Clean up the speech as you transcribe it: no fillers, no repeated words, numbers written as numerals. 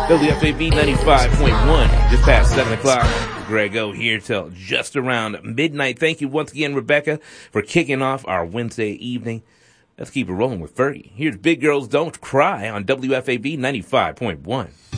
WFAB 95.1, just past 7 o'clock. Greg O here till just around midnight. Thank you once again, Rebecca, for kicking off our Wednesday evening. Let's keep it rolling with Fergie. Here's Big Girls Don't Cry on WFAB 95.1.